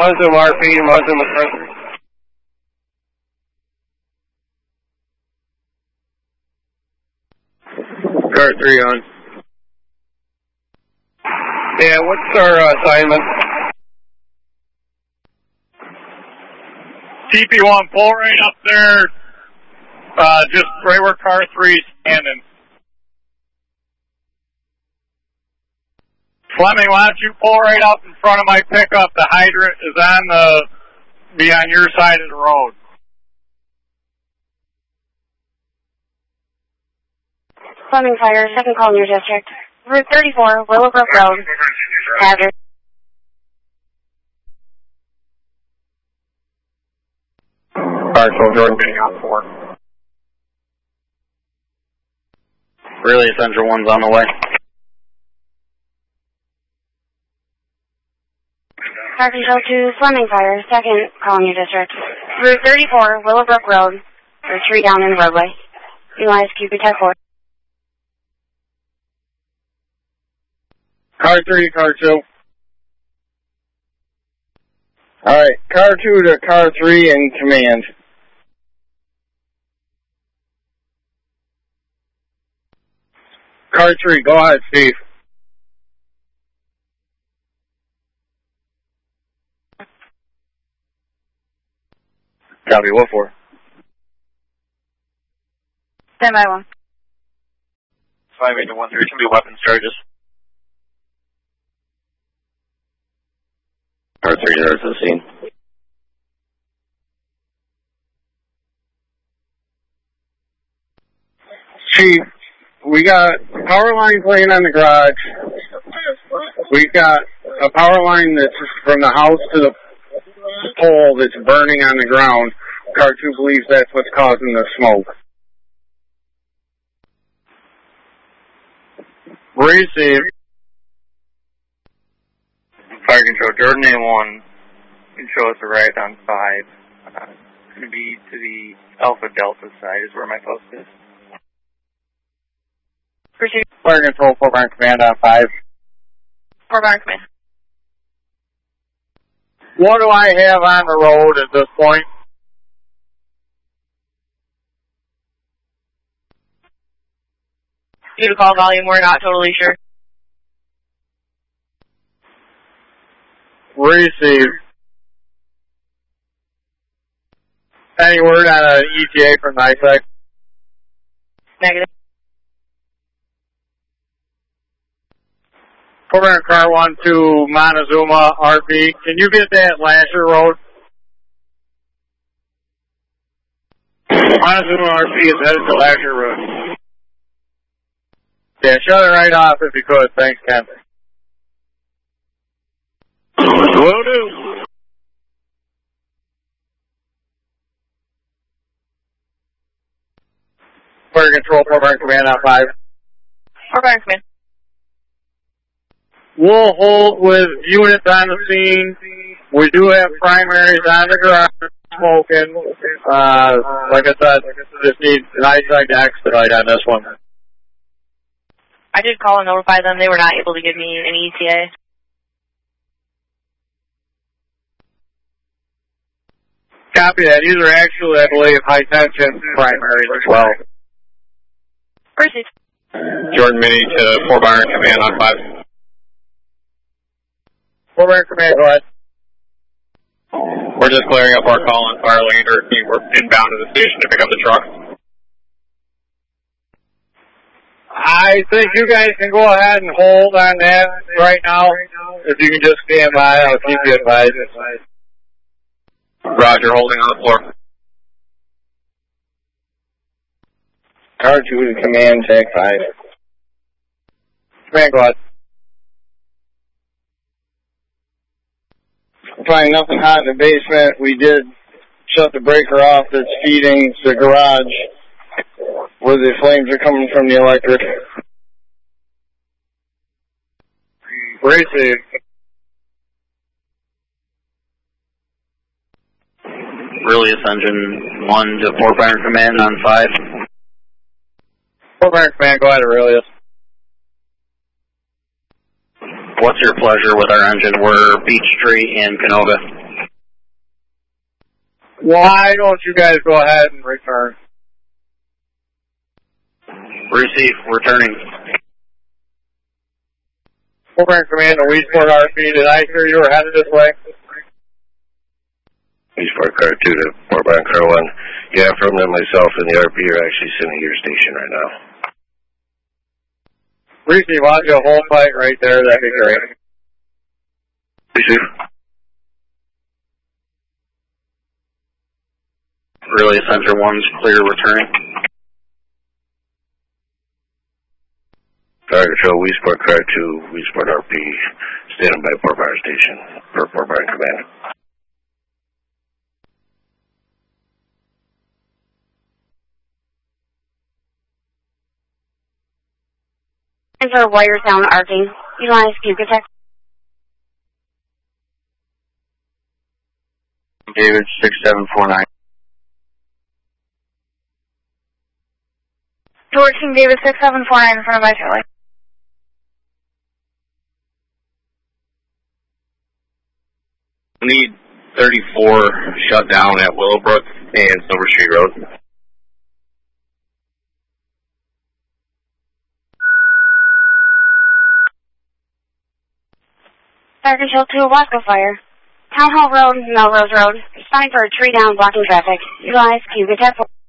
Muslim RP, Muslim Assessor. Car 3 on. Yeah, what's our assignment? TP1, pull right up there, just right where car 3 is standing. Fleming, why don't you pull right up in front of my pickup? The hydrant is be on your side of the road. Fleming Fire, second call in your district. Route 34, Willowbrook Road. Hazard. Alright, Jordan being on 4. Really, Essential 1's on the way. Car Control 2, Fleming Fire, second call in your district. Route 34, Willowbrook Road. Retreat down in the roadway. Utilize QB 4. Car 3, Car 2. Alright, Car 2 to Car 3 in command. Car 3, go ahead, Steve. Copy, what for? Stand by 1. 58 to 13, can be weapons charges. Car 3 to the scene. Chief, we got power lines laying on the garage. We've got a power line that's from the house to the pole that's burning on the ground. Car 2 believes that's what's causing the smoke. Receive. Fire Control, Jordan A1 can show us a right on 5. It's going to be to the Alpha Delta side is where my post is. Proceed. Fire Control, 4 Bar Command on 5. 4 Bar Command. What do I have on the road at this point? Due to call volume, we're not totally sure. Receive. Any word on an ETA from NISEC? Negative. Program Car 1 to Montezuma RP. Can you get that Lasher Road? Montezuma RP is headed to Lasher Road. Yeah, shut it right off if you could. Thanks, Ken. Will do. Fire Control, 4 Bar Command on 5. 4 Bar Command. We'll hold with units on the scene. We do have primaries on the garage smoking. Like I said, just need an eyesight to expedite on this one. I did call and notify them. They were not able to give me an ETA. Copy that. These are actually, I believe, high tension primaries as well. Proceed. Jordan Mini to 4 Bar Command on 5. 4 Bar Command, go ahead. We're just clearing up our call on fire lane, or we're inbound to the station to pick up the truck. I think you guys can go ahead and hold on that right now. If you can just stand by, I'll keep you advised. Roger, holding on the floor. Car 2 to command, tag 5. Command, go ahead. Find nothing hot in the basement. We did shut the breaker off that's feeding the garage where the flames are coming from the electric. Receive. Release engine 1 to 4 Bar Command on 5. 4 Bar Command, go ahead, Aurelius. What's your pleasure with our engine? We're Beach Street and Canoga. Why don't you guys go ahead and return? Receive, returning. Program Command to Weedsport RP, did I hear you were headed this way? Weedsport Car 2 to Port Barn Car 1. Yeah, from them, myself and the RP are actually sitting at your station right now. Receive, why don't you hold fight right there, that'd be great. Receive. Relay Center 1's clear, returning. Fire Control, Weedsport Car 2, Weedsport RP, standing by Port Barn Station, per Port Barn Command. Enter wire sound arcing. Utilize Puka Tech. David 6749. George King David 6749 in front of my Charlie. Need 34 shut down at Willowbrook and Silver Street Road. Fire Control 2, Wasco Fire. Town Hall Road, Melrose Road. Responding for a tree down blocking traffic. Utilize Puka Tech.